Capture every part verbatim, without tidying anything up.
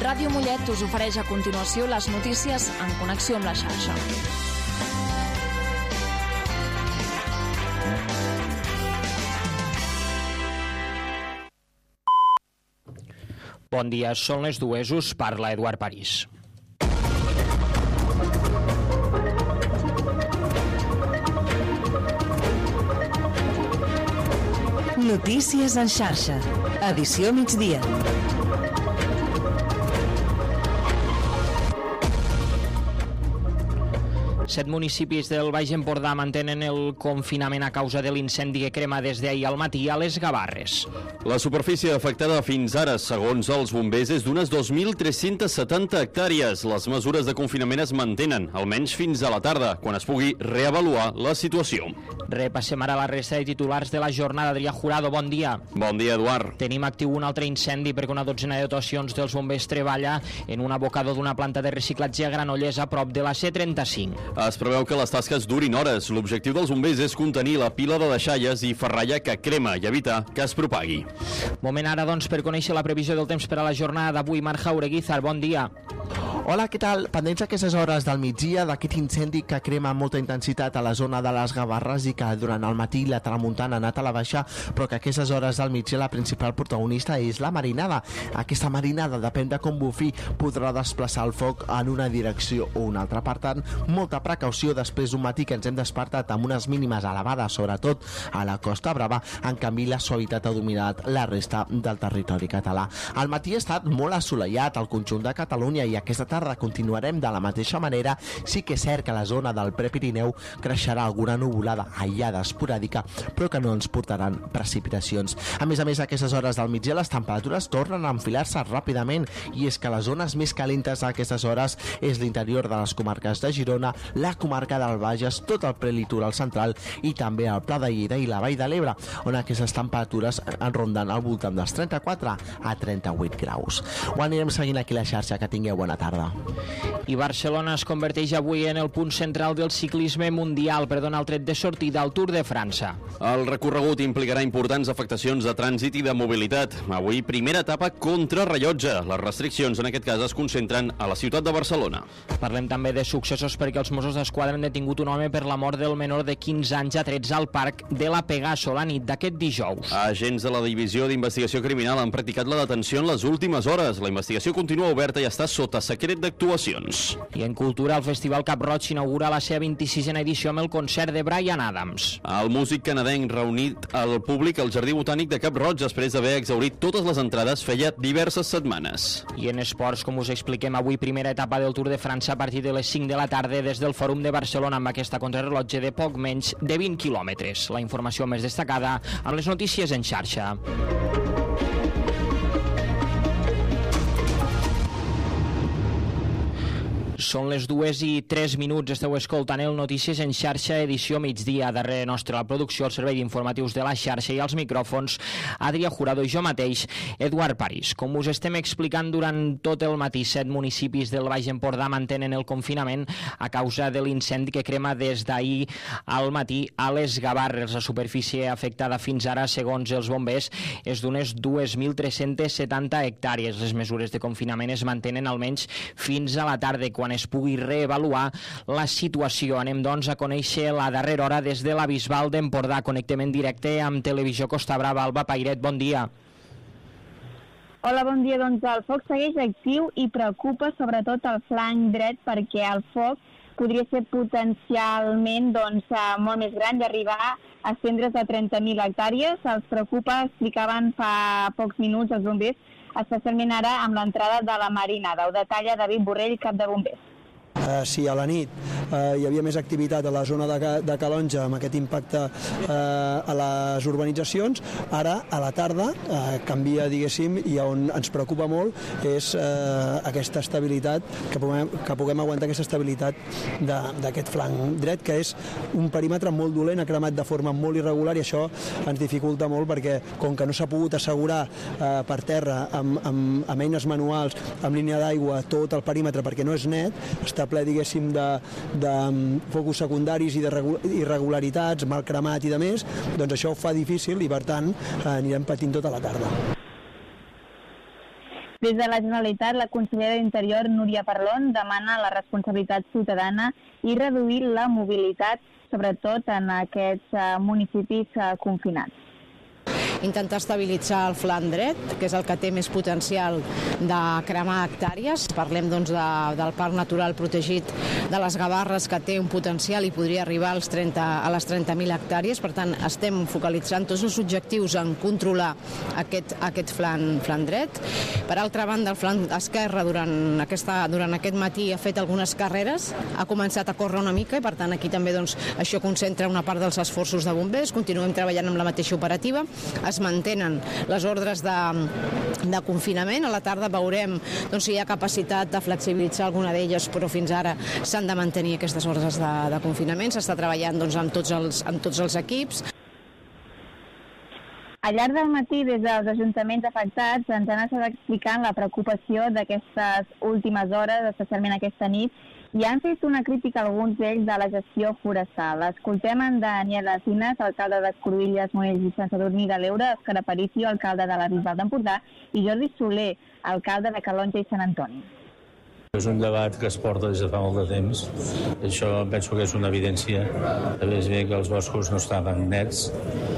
Ràdio Mollet us ofereix a continuació les notícies en connexió amb la xarxa. Bon dia, són les dues, us parla Eduard París. Notícies en xarxa, edició migdia. Set municipis del Baix Empordà mantenen el confinament a causa de l'incendi que crema des d'ahir al matí a les Gavarres. La superfície afectada fins ara, segons els bombers, és d'unes dos mil tres-cents setanta hectàrees. Les mesures de confinament es mantenen, almenys fins a la tarda, quan es pugui reavaluar la situació. Repassem ara la resta de titulars de la jornada. Adrià Jurado, bon dia. Bon dia, Eduard. Tenim actiu un altre incendi perquè una dotzena de dotacions dels bombers treballa en un abocador d'una planta de reciclatge a Granollers a prop de la C trenta-cinc. Es preveu que les tasques durin hores. L'objectiu dels bombers és contenir la pila de deixalles i ferralla que crema i evitar que es propagui. Moment ara, doncs, per conèixer la previsió del temps per a la jornada d'avui. Marc Jaureguizar, bon dia. Hola, què tal? Pendents aquestes hores del migdia d'aquest incendi que crema amb molta intensitat a la zona de les Gavarres i que durant el matí la tramuntana ha anat a la baixa, però que aquestes hores del migdia la principal protagonista és la marinada. Aquesta marinada, depèn de com bufi, podrà desplaçar el foc en una direcció o una altra. Per tant, molta precaució després d'un matí que ens hem despertat amb unes mínimes elevades, sobretot a la Costa Brava. En canvi, la suavitat ha dominat la resta del territori català. El matí ha estat molt assolellat al conjunt de Catalunya i aquesta tarda continuarem de la mateixa manera. Sí que és cert que a la zona del Prepirineu creixerà alguna nuvolada aïllada esporàdica, però que no ens portaran precipitacions. A més a més, a aquestes hores del migdia les temperatures tornen a enfilar-se ràpidament, i és que les zones més calentes a aquestes hores és l'interior de les comarques de Girona, la comarca del Bages, tot el prelitoral central i també el Pla de Lleida i la Vall de l'Ebre, on aquestes temperatures en ronden al voltant dels trenta-quatre a trenta-vuit graus. Ho anirem seguint aquí a la xarxa. Que tingueu bona tarda. I Barcelona es converteix avui en el punt central del ciclisme mundial per donar el tret de sortida al Tour de França. El recorregut implicarà importants afectacions de trànsit i de mobilitat. Avui, primera etapa contra rellotge. Les restriccions, en aquest cas, es concentren a la ciutat de Barcelona. Parlem també de successos perquè els Mossos d'Esquadra han detingut un home per la mort del menor de quinze anys a trets al parc de la Pegaso la nit d'aquest dijous. Agents de la Divisió d'Investigació Criminal han practicat la detenció en les últimes hores. La investigació continua oberta i està sota secret d'actuacions. I en cultura, el Festival Cap Roig inaugura la seva vint-i-sisena edició amb el concert de Bryan Adams. El músic canadenc reunit al públic al Jardí Botànic de Cap Roig després d'haver exhaurit totes les entrades feia diverses setmanes. I en esports, com us expliquem avui, primera etapa del Tour de França a partir de les cinc de la tarda des del Fòrum de Barcelona amb aquesta contrarrellotge de poc menys de vint quilòmetres. La informació més destacada amb les notícies en xarxa. Són les dues i tres minuts, esteu escoltant el Notícies en xarxa, edició migdia. Darrere nostra la producció, el servei d'informatius de la xarxa i els micròfons, Adrià Jurado i jo mateix, Eduard París. Com us estem explicant durant tot el matí, set municipis del Baix Empordà mantenen el confinament a causa de l'incendi que crema des d'ahir al matí a les Gavarres. La superfície afectada fins ara, segons els bombers, és d'unes dos mil tres-cents setanta hectàrees. Les mesures de confinament es mantenen almenys fins a la tarda, quan es pugui reavaluar la situació. Anem, doncs, a conèixer la darrera hora des de la Bisbal d'Empordà. Connectem en directe amb Televisió Costa Brava. Alba Pairet, bon dia. Hola, bon dia. Doncs el foc segueix actiu i preocupa sobretot el flanc dret, perquè el foc podria ser potencialment doncs, molt més gran i arribar a estendre's a trenta mil hectàrees. Els preocupa, explicaven fa pocs minuts els bombers, especialment ara amb l'entrada de la marinada. Ho detalla David Borrell, cap de bombers. Eh, si a la nit eh, hi havia més activitat a la zona de, de Calonja amb aquest impacte eh, a les urbanitzacions, ara a la tarda eh, canvia, diguéssim, i on ens preocupa molt és eh, aquesta estabilitat, que puguem, que puguem aguantar aquesta estabilitat d'aquest flanc dret, que és un perímetre molt dolent, ha cremat de forma molt irregular, i això ens dificulta molt perquè com que no s'ha pogut assegurar eh, per terra amb, amb, amb eines manuals, amb línia d'aigua, tot el perímetre, perquè no és net, està ple, diguéssim, de, de focus secundaris i d'irregularitats, mal cremat i de més, doncs això ho fa difícil i, per tant, anirem patint tota la tarda. Des de la Generalitat, la consellera d'Interior, Núria Parlon, demana la responsabilitat ciutadana i reduir la mobilitat, sobretot en aquests uh, municipis uh, confinats. Intentar estabilitzar el flanc dret, que és el que té més potencial de cremar hectàrees. Parlem doncs, de, del parc natural protegit de les Gavarres, que té un potencial i podria arribar als trenta, a les trenta mil hectàrees. Per tant, estem focalitzant tots els objectius en controlar aquest, aquest flanc, flanc dret. Per altra banda, el flanc esquerre durant, aquesta, durant aquest matí ha fet algunes carreres, ha començat a córrer una mica i per tant aquí també doncs, això concentra una part dels esforços de bombers. Continuem treballant amb la mateixa operativa. Es mantenen les ordres de, de confinament. A la tarda veurem doncs, si hi ha capacitat de flexibilitzar alguna d'elles, però fins ara s'han de mantenir aquestes ordres de, de confinament. S'està treballant doncs, amb, tots els, amb tots els equips. Al llarg del matí, des dels ajuntaments afectats, ens han estat explicant la preocupació d'aquestes últimes hores, especialment aquesta nit, i han fet una crítica a alguns d'ells de la gestió forestal. Escoltem en Daniel Alcinas, alcalde de Cruïlles, Monells i Sant Sadurní de l'Eure, Òscar Aparicio, alcalde de la Bisbal d'Empordà, i Jordi Soler, alcalde de Calonge i Sant Antoni. És un debat que es porta des de fa molt de temps. Això penso que és una evidència. També és bé que els boscos no estaven nets.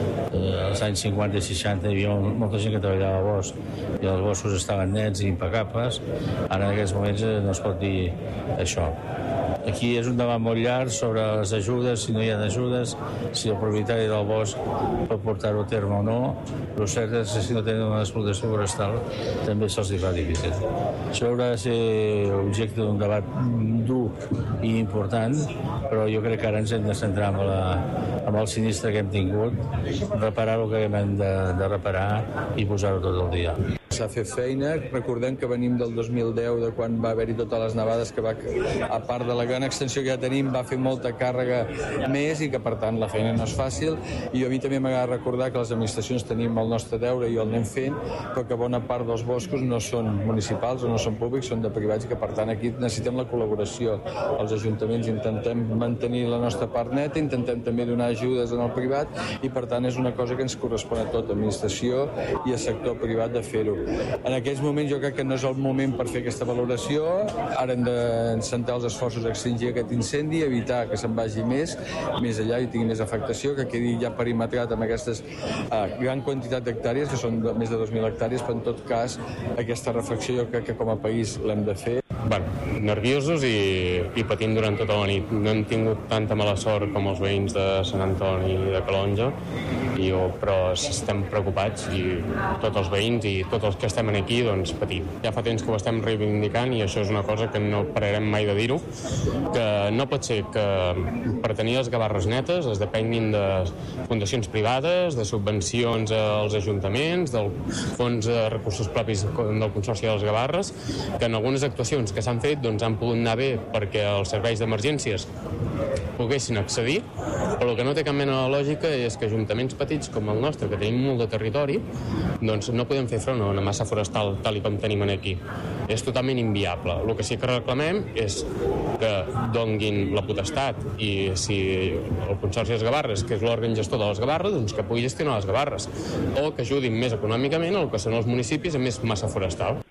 Eh, als anys cinquanta i seixanta hi havia molta gent que treballava al bosc i els boscos estaven nets i impecables. Ara en aquests moments no es pot dir això. Aquí és un debat molt llarg sobre les ajudes, si no hi ha ajudes, si el propietari del bosc pot portar-ho a terme o no. Però cert és que si no tenen una explotació forestal també se'ls fa difícil. Això haurà de ser objecte d'un debat dur i important, però jo crec que ara ens hem de centrar amb, la, amb el sinistre que hem tingut, reparar el que hem de, de reparar i posar-ho tot el dia. S'ha fet feina, recordem que venim del dos mil deu, de quan va haver-hi totes les nevades, que va, a part de la gran extensió que ja tenim, va fer molta càrrega més i que per tant la feina no és fàcil, i a mi també m'agrada recordar que les administracions tenim el nostre deure i el anem fent, però que bona part dels boscos no són municipals o no són públics, són de privats, i que per tant aquí necessitem la col·laboració. Els ajuntaments intentem mantenir la nostra part neta, intentem també donar ajudes en el privat, i per tant és una cosa que ens correspon a tot, administració i a sector privat, de fer-ho. En aquests moments jo crec que no és el moment per fer aquesta valoració. Ara hem de centrar els esforços a extingir aquest incendi, evitar que se'n vagi més, més allà i tingui més afectació, que quedi ja perimetrat amb aquestes uh, gran quantitat d'hectàrees, que són de, més de dos mil hectàrees, però en tot cas aquesta reflexió jo crec que com a país l'hem de fer. Bueno, nerviosos i, i patint durant tota la nit. No hem tingut tanta mala sort com els veïns de Sant Antoni i de Calonge, i jo, però estem preocupats, i tots els veïns i tots els que estem aquí doncs, patint. Ja fa temps que ho estem reivindicant i això és una cosa que no pararem mai de dir-ho, que no pot ser que per tenir les Gavarres netes es depenguin de fundacions privades, de subvencions als ajuntaments, del fons de recursos propis del Consorci de les Gavarres, que en algunes actuacions que s'han fet doncs, han pogut anar bé perquè els serveis d'emergències poguessin accedir, però el que no té cap mena de lògica és que ajuntaments petits com el nostre, que tenim molt de territori, doncs no podem fer front a una massa forestal tal i com tenim aquí. És totalment inviable. El que sí que reclamem és que donguin la potestat, i si el Consorci de les Gavarres, que és l'òrgan gestor de les Gavarres, doncs que pugui gestionar les Gavarres, o que ajudin més econòmicament el que són els municipis amb més massa forestal.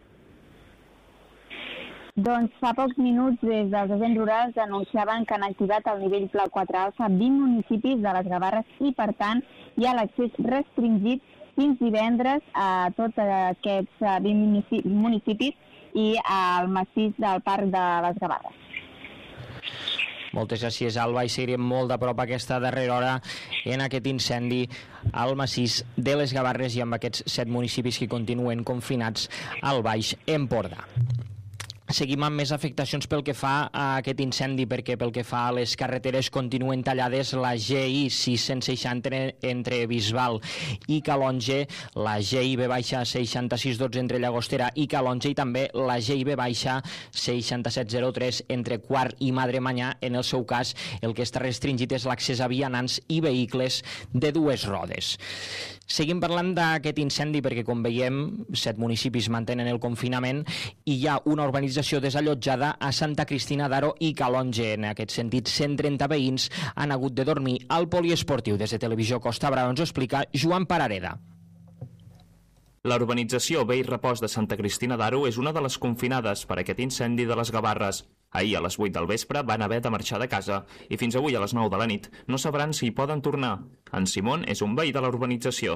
Doncs fa pocs minuts des dels agents rurals anunciaven que han activat el nivell Pla quatre alfa vint municipis de les Gavarres i, per tant, hi ha l'accés restringit fins divendres a tots aquests vint municipis i al massís del Parc de les Gavarres. Moltes gràcies, Alba, i seguirem molt de prop aquesta darrera hora en aquest incendi al massís de les Gavarres i amb aquests set municipis que continuen confinats al Baix Empordà. Seguim amb més afectacions pel que fa a aquest incendi, perquè pel que fa a les carreteres continuen tallades la G I sis-cents seixanta entre Bisbal i Calonge, la G I B seixanta-sis dotze entre Llagostera i Calonge, i també la G I B seixanta-set zero tres entre Quart i Madremanyà. En el seu cas, el que està restringit és l'accés a vianants i vehicles de dues rodes. Seguim parlant d'aquest incendi perquè, com veiem, set municipis mantenen el confinament i hi ha una urbanització desallotjada a Santa Cristina d'Aro i Calonge. En aquest sentit, cent trenta veïns han hagut de dormir al poliesportiu. Des de Televisió Costa Brava ens ho explica Joan Parareda. La urbanització Vell Repòs de Santa Cristina d'Aro és una de les confinades per aquest incendi de les Gavarres. Ahir a les vuit del vespre van haver de marxar de casa i fins avui a les nou de la nit no sabran si hi poden tornar. En Simón és un veí de la urbanització.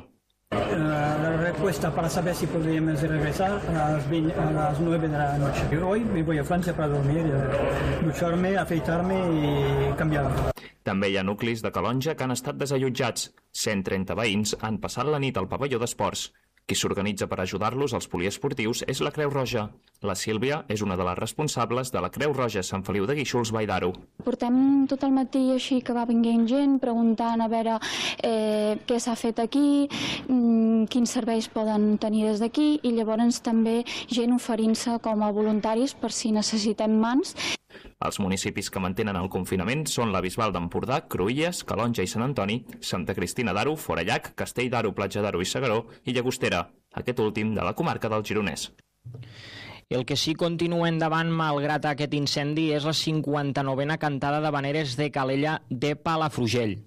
La respuesta para saber si podríamos regresar a las, a las nueve de la noche. Hoy me voy a Francia para dormir, ducharme, afeitarme y cambiarme. També hi ha nuclis de Calonja que han estat desallotjats. cent trenta veïns han passat la nit al pavelló d'esports. Qui s'organitza per ajudar-los als poliesportius és la Creu Roja. La Sílvia és una de les responsables de la Creu Roja Sant Feliu de Guíxols, Vall d'Aro. Portem tot el matí així que va venint gent preguntant a veure eh, què s'ha fet aquí, mm, quins serveis poden tenir des d'aquí, i llavors també gent oferint-se com a voluntaris per si necessitem mans. Els municipis que mantenen el confinament són la Bisbal d'Empordà, Cruïlles, Calonja i Sant Antoni, Santa Cristina d'Aro, Forallac, Castell d'Aro, Platja d'Aro i Segaró i Llagostera, aquest últim de la comarca del Gironès. El que sí continua endavant, malgrat aquest incendi, és la cinquanta-novena cantada d'Havaneres de Calella de Palafrugell.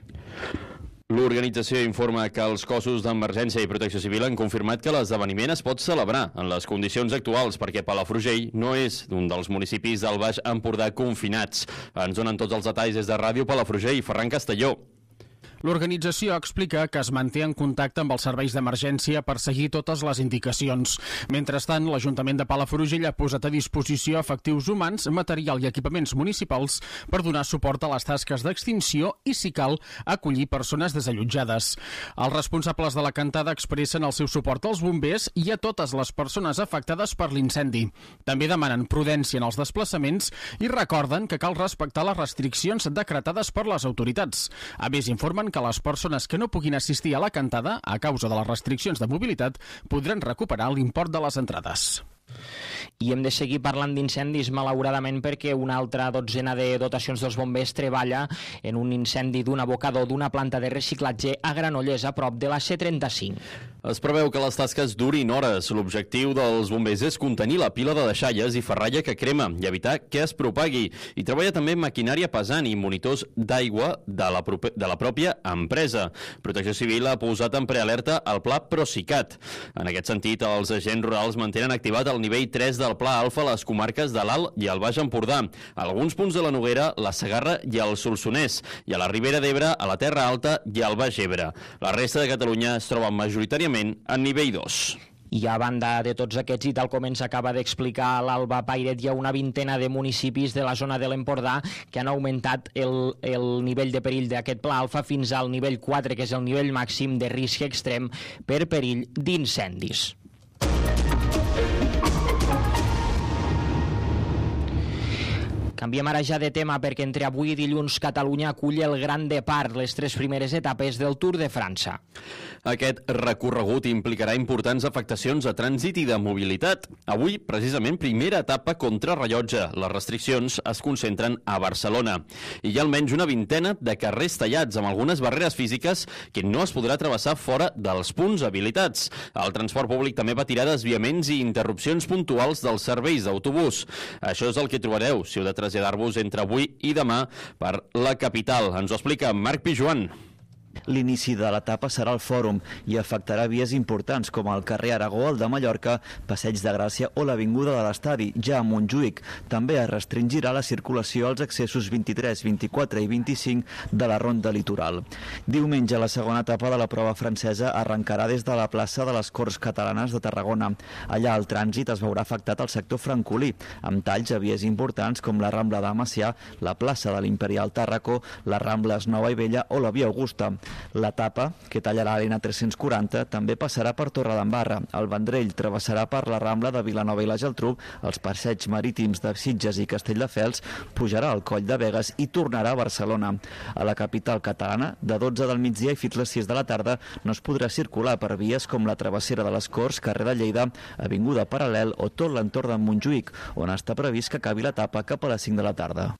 L'organització informa que els cossos d'emergència i protecció civil han confirmat que l'esdeveniment es pot celebrar en les condicions actuals perquè Palafrugell no és un dels municipis del Baix Empordà confinats. Ens donen tots els detalls des de Ràdio Palafrugell, Ferran Castelló. L'organització explica que es manté en contacte amb els serveis d'emergència per seguir totes les indicacions. Mentrestant, l'Ajuntament de Palafrugell ha posat a disposició efectius humans, material i equipaments municipals per donar suport a les tasques d'extinció i, si cal, acollir persones desallotjades. Els responsables de la cantada expressen el seu suport als bombers i a totes les persones afectades per l'incendi. També demanen prudència en els desplaçaments i recorden que cal respectar les restriccions decretades per les autoritats. A més, informen que les persones que no puguin assistir a la cantada a causa de les restriccions de mobilitat podran recuperar l'import de les entrades. I hem de seguir parlant d'incendis, malauradament, perquè una altra dotzena de dotacions dels bombers treballa en un incendi d'un abocador d'una planta de reciclatge a Granollers, a prop de la C trenta-cinc. Es preveu que les tasques durin hores. L'objectiu dels bombers és contenir la pila de deixalles i ferralla que crema i evitar que es propagui. I treballa també maquinària pesant i monitors d'aigua de, la de la pròpia empresa. Protecció Civil ha posat en prealerta el pla Procicat. En aquest sentit, els agents rurals mantenen activat el nivell tres del Pla Alfa a les comarques de l'Alt i el Baix Empordà, a alguns punts de la Noguera, la Segarra i el Solsonès, i a la Ribera d'Ebre, a la Terra Alta i al Baix Ebre. La resta de Catalunya es troba majoritàriament en nivell dos. I a banda de tots aquests, i tal com ens acaba d'explicar l'Alba Pairet, hi ha una vintena de municipis de la zona de l'Empordà que han augmentat el, el nivell de perill d'aquest Pla Alfa fins al nivell quatre, que és el nivell màxim de risc extrem per perill d'incendis. Canviem ara ja de tema perquè entre avui i dilluns Catalunya acull el Gran Depart, les tres primeres etapes del Tour de França. Aquest recorregut implicarà importants afectacions a trànsit i de mobilitat. Avui, precisament, primera etapa contra rellotge. Les restriccions es concentren a Barcelona. I hi ha almenys una vintena de carrers tallats amb algunes barreres físiques que no es podrà travessar fora dels punts habilitats. El transport públic també patirà desviaments i interrupcions puntuals dels serveis d'autobús. Això és el que trobareu si heu de traslladar-vos entre avui i demà per la capital. Ens ho explica Marc Pijuan. L'inici de l'etapa serà al Fòrum i afectarà vies importants com el carrer Aragó, el de Mallorca, Passeig de Gràcia o l'Avinguda de l'Estadi, ja a Montjuïc. També es restringirà la circulació als accessos vint-i-tres, vint-i-quatre i vint-i-cinc de la Ronda Litoral. Diumenge, la segona etapa de la prova francesa arrencarà des de la plaça de les Corts Catalanes de Tarragona. Allà el trànsit es veurà afectat al sector francolí, amb talls a vies importants com la Rambla de Macià, la plaça de l'Imperial Tàrraco, les Rambles Nova i Vella o la Via Augusta. L'etapa, que tallarà l'N tres-cents quaranta, també passarà per Torredembarra. El Vendrell travessarà per la Rambla de Vilanova i la Geltrú, els passeigs marítims de Sitges i Castelldefels, pujarà al Coll de Begues i tornarà a Barcelona. A la capital catalana, de dotze del migdia i fins les sis de la tarda, no es podrà circular per vies com la travessera de les Corts, carrer de Lleida, Avinguda Paral·lel o tot l'entorn de Montjuïc, on està previst que acabi l'etapa cap a les cinc de la tarda.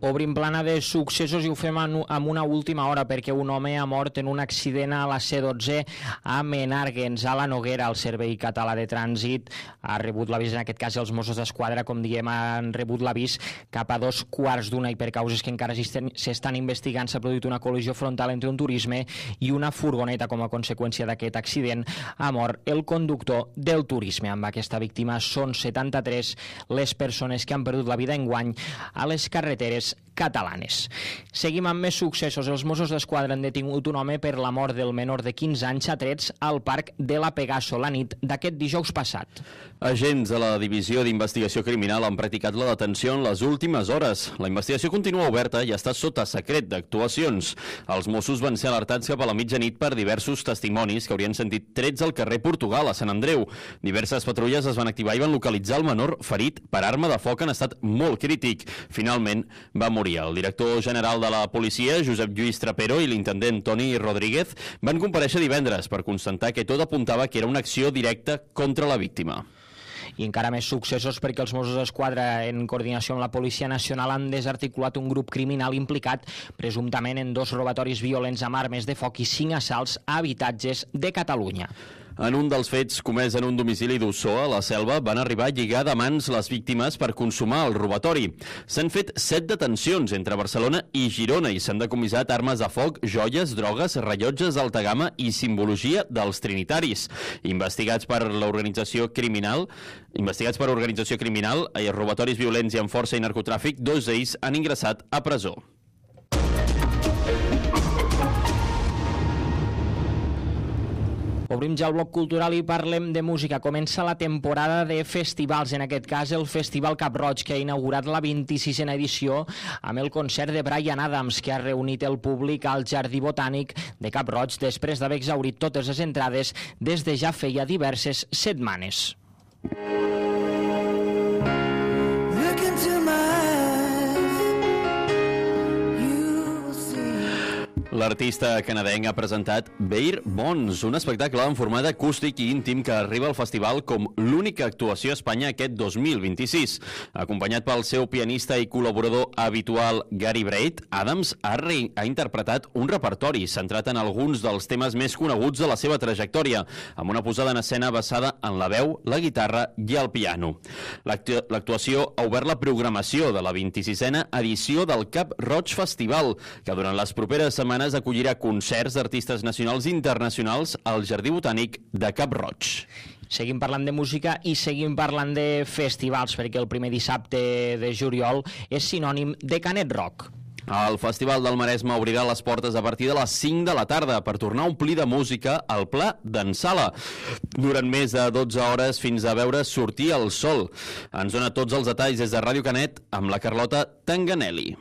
Obrim plana de successos i ho fem amb una última hora perquè un home ha mort en un accident a la C dotze a Menàrguens, a la Noguera. El Servei Català de Trànsit ha rebut l'avís, en aquest cas els Mossos d'Esquadra, com diem, han rebut l'avís cap a dos quarts d'una i per causes que encara s'estan investigant s'ha produït una col·lisió frontal entre un turisme i una furgoneta. Com a conseqüència d'aquest accident ha mort el conductor del turisme. Amb aquesta víctima són setanta-tres les persones que han perdut la vida enguany a les carreteres catalanes. Seguim amb més successos. Els Mossos d'Esquadra han detingut un home per la mort del menor de quinze anys a trets al parc de la Pegaso la nit d'aquest dijous passat. Agents de la Divisió d'Investigació Criminal han practicat la detenció en les últimes hores. La investigació continua oberta i està sota secret d'actuacions. Els Mossos van ser alertats cap a la mitjanit per diversos testimonis que haurien sentit trets al carrer Portugal, a Sant Andreu. Diverses patrulles es van activar i van localitzar el menor ferit per arma de foc en estat molt crític. Finalment va morir. El director general de la policia, Josep Lluís Trapero, i l'intendent Toni Rodríguez van comparèixer divendres per constatar que tot apuntava que era una acció directa contra la víctima. I encara més successos perquè els Mossos d'Esquadra, en coordinació amb la Policia Nacional, han desarticulat un grup criminal implicat presumptament en dos robatoris violents amb armes de foc i cinc assalts a habitatges de Catalunya. En un dels fets comès en un domicili d'Ossó, a la Selva, van arribar a lligar de mans les víctimes per consumar el robatori. S'han fet set detencions entre Barcelona i Girona i s'han decomissat armes de foc, joies, drogues, rellotges d'alta gamma i simbologia dels trinitaris. Investigats per l'organització criminal, investigats per organització criminal, i robatoris violents i amb força i narcotràfic, dos d'ells han ingressat a presó. Obrim ja el bloc cultural i parlem de música. Comença la temporada de festivals, en aquest cas el Festival Cap Roig, que ha inaugurat la vint-i-sisena edició amb el concert de Bryan Adams, que ha reunit el públic al Jardí Botànic de Cap Roig després d'haver exhaurit totes les entrades des de ja feia diverses setmanes. L'artista canadenc ha presentat Bare Bones, un espectacle en format acústic i íntim que arriba al festival com l'única actuació a Espanya aquest dos mil vint-i-sis. Acompanyat pel seu pianista i col·laborador habitual Gary Braid, Adams ha, re ha interpretat un repertori centrat en alguns dels temes més coneguts de la seva trajectòria, amb una posada en escena basada en la veu, la guitarra i el piano. L'actuació ha obert la programació de la vint-i-sisena edició del Cap Roig Festival, que durant les properes setmanes acollirà concerts d'artistes nacionals i internacionals al Jardí Botànic de Cap Roig. Seguim parlant de música i seguim parlant de festivals, perquè el primer dissabte de juliol és sinònim de Canet Rock. El Festival del Maresme obrirà les portes a partir de les cinc de la tarda per tornar a omplir de música al Pla d'en Sala durant més de dotze hores fins a veure sortir el sol. Ens dona tots els detalls des de Ràdio Canet amb la Carlota Tanganelli.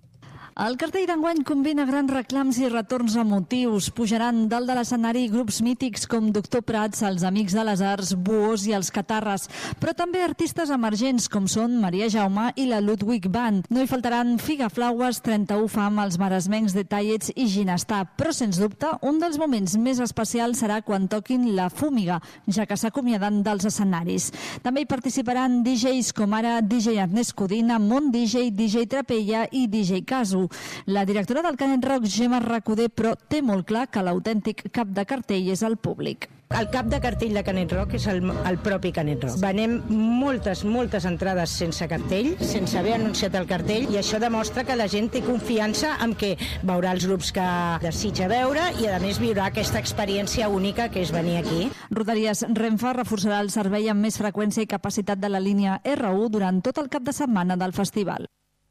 El cartell d'enguany combina grans reclams i retorns emotius. Pujaran dalt de l'escenari grups mítics com Doctor Prats, els Amics de les Arts, Buós i els Catarres, però també artistes emergents com són Maria Jaume i la Ludwig Band. No hi faltaran Figaflaues, trenta-u Fam, els maresmencs de Tallets i Ginestar, però sens dubte un dels moments més especials serà quan toquin La Fúmiga, ja que s'acomiaden dels escenaris. També hi participaran D Js com ara D J Ernest Codina, Mont D J, D J Trapella i D J Casu. La directora del Canet Rock, Gemma Recoder, però té molt clar que l'autèntic cap de cartell és el públic. El cap de cartell de Canet Rock és el, el propi Canet Rock. Venem moltes, moltes entrades sense cartell, sense haver anunciat el cartell, i això demostra que la gent té confiança en que veurà els grups que desitja veure i, a més, viurà aquesta experiència única que és venir aquí. Rodalies Renfe reforçarà el servei amb més freqüència i capacitat de la línia R u durant tot el cap de setmana del festival.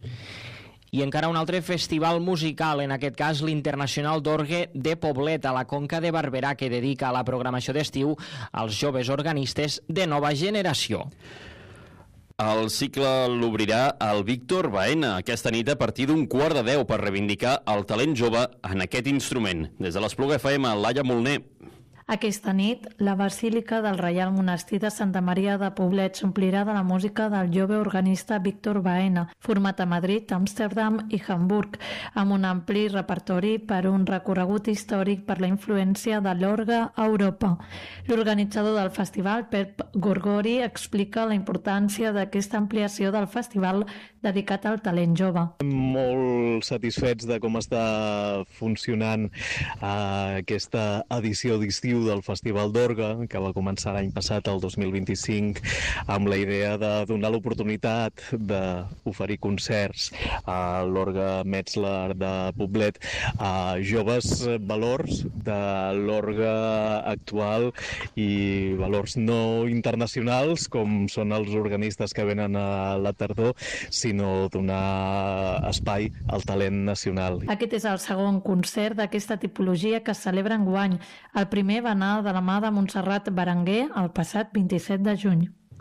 I encara un altre festival musical, en aquest cas l'Internacional d'Orgue de Poblet, a la Conca de Barberà, que dedica a la programació d'estiu als joves organistes de nova generació. El cicle l'obrirà el Víctor Baena aquesta nit a partir d'un quart de deu per reivindicar el talent jove en aquest instrument. Des de l'Espluga F M, Laia Molner. Aquesta nit, la Basílica del Reial Monestir de Santa Maria de Poblet s'omplirà de la música del jove organista Víctor Baena, format a Madrid, Amsterdam i Hamburg, amb un ampli repertori per un recorregut històric per la influència de l'orgue a Europa. L'organitzador del festival, Pep Gorgori, explica la importància d'aquesta ampliació del festival dedicat al talent jove. Molt satisfets de com està funcionant uh, aquesta edició d'estiu del Festival d'Orgue, que va començar l'any passat, el dos mil vint-i-cinc, amb la idea de donar l'oportunitat d'oferir concerts a l'Orgue Metzler de Poblet a joves valors de l'orgue actual i valors no internacionals, com són els organistes que venen a la tardor, sinó donar espai al talent nacional. Aquest és el segon concert d'aquesta tipologia que es celebra enguany. El primer va anar de la mà de Montserrat Berenguer el passat vint-i-set de juny.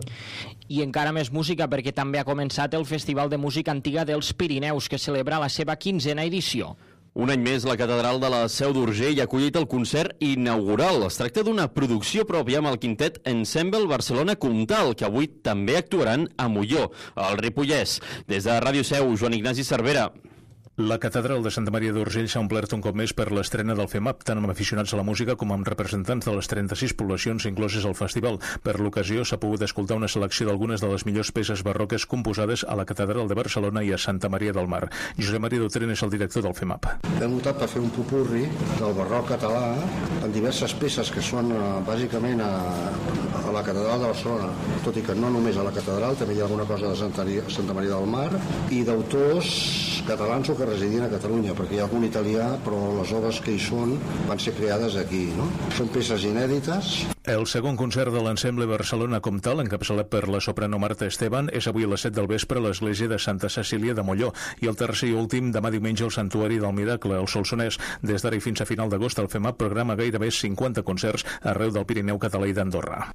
I encara més música, perquè també ha començat el Festival de Música Antiga dels Pirineus, que celebra la seva quinzena edició. Un any més, la Catedral de la Seu d'Urgell ha acollit el concert inaugural. Es tracta d'una producció pròpia amb el quintet Ensemble Barcelona Comtal, que avui també actuaran a Molló, al Ripollès. Des de Ràdio Seu, Joan Ignasi Cervera. La Catedral de Santa Maria d'Urgell s'ha omplert un cop més per l'estrena del FEMAP, tant amb aficionats a la música com amb representants de les trenta-sis poblacions incloses al festival. Per l'ocasió s'ha pogut escoltar una selecció d'algunes de les millors peces barroques composades a la Catedral de Barcelona i a Santa Maria del Mar. Josep Maria Dutren és el director del FEMAP. Hem optat per fer un popurri del barroc català en diverses peces que són bàsicament a, a la Catedral de Barcelona, tot i que no només a la Catedral, també hi ha alguna cosa de Santa, Santa Maria del Mar, i d'autors catalans o que residien a Catalunya, perquè hi ha algun italià, però les obres que hi són van ser creades aquí, no? Són peces inèdites. El segon concert de l'Ensemble Barcelona Comtal, encapçalat per la soprano Marta Esteban, és avui a les set del vespre a l'església de Santa Cecília de Molló, i el tercer i últim demà diumenge al Santuari del Miracle, al Solsonès. Des d'ara i fins a final d'agost, el FEMAP programa gairebé cinquanta concerts arreu del Pirineu català i d'Andorra.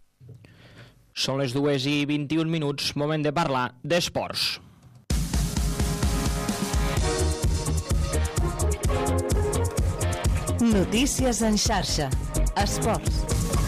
Són les dues i vint-i-un minuts, moment de parlar d'esports. Notícies en xarxa. Esports.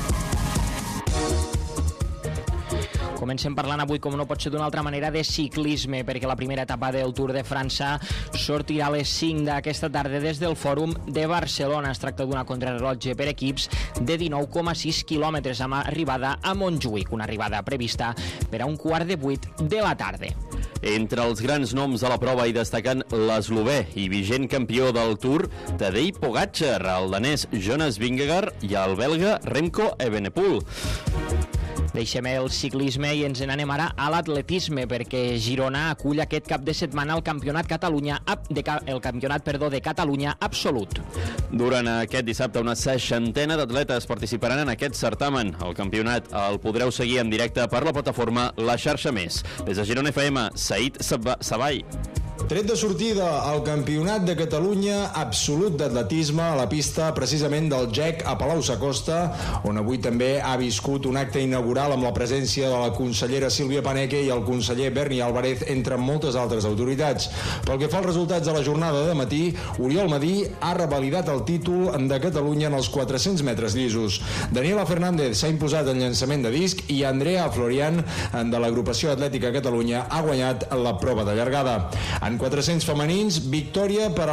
Comencem parlant avui, com no pot ser d'una altra manera, de ciclisme, perquè la primera etapa del Tour de França sortirà a les cinc d'aquesta tarda des del Fòrum de Barcelona. Es tracta d'una contrarrellotge per equips de dinou coma sis quilòmetres amb arribada a Montjuïc, una arribada prevista per a un quart de vuit de la tarda. Entre els grans noms de la prova hi destaquen l'eslovè i vigent campió del Tour, Tadej Pogačar, el danès Jonas Vingegaard i el belga Remco Evenepoel. Deixem el ciclisme i ens n'anem ara a l'atletisme, perquè Girona acull aquest cap de setmana el campionat Catalunya de, el campionat perdó, de Catalunya absolut. Durant aquest dissabte una seixantena d'atletes participaran en aquest certamen. El campionat el podreu seguir en directe per la plataforma La Xarxa Més. Des de Girona F M, Saïd Savall. Tret de sortida al Campionat de Catalunya absolut d'atletisme a la pista precisament del G E C a Palau-Sacosta, on avui també ha viscut un acte inaugural amb la presència de la consellera Sílvia Paneque i el conseller Berni Álvarez, entre moltes altres autoritats. Pel que fa als resultats de la jornada de matí, Oriol Madí ha revalidat el títol de Catalunya en els quatre-cents metres llisos. Daniela Fernández s'ha imposat en llançament de disc i Andrea Florian, de l'agrupació Atlètica Catalunya, ha guanyat la prova de llargada. En quatre-cents femenins, victòria per a